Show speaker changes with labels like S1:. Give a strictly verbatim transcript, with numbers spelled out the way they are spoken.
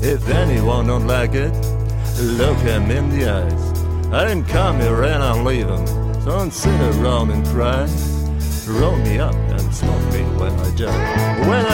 S1: If anyone don't like it, look him in the eyes. I didn't come here and I'm leaving, so don't sit around and cry. Roll me up and smoke me when I die. When I